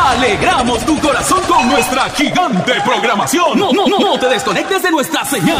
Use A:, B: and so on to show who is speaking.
A: Alegramos tu corazón con nuestra gigante programación. No te desconectes de nuestra señal.